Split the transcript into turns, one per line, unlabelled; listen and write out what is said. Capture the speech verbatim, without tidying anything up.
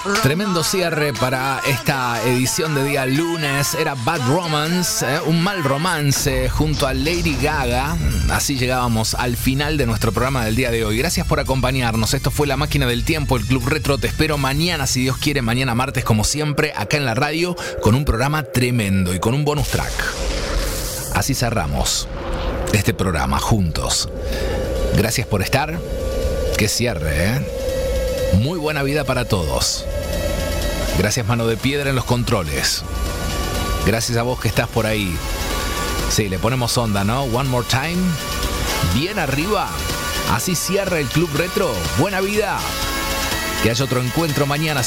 Tremendo cierre para esta edición de día lunes. Era Bad Romance, ¿eh? Un mal romance junto a Lady Gaga. Así llegábamos al final de nuestro programa del día de hoy. Gracias por acompañarnos. Esto fue La Máquina del Tiempo, el Club Retro. Te espero mañana, si Dios quiere, mañana martes, como siempre, acá en la radio, con un programa tremendo y con un bonus track. Así cerramos este programa juntos. Gracias por estar. Que cierre, ¿eh? Muy buena vida para todos. Gracias, Mano de Piedra en los controles. Gracias a vos que estás por ahí. Sí, le ponemos onda, ¿no? One more time. Bien arriba. Así cierra el Club Retro. Buena vida. Que haya otro encuentro mañana.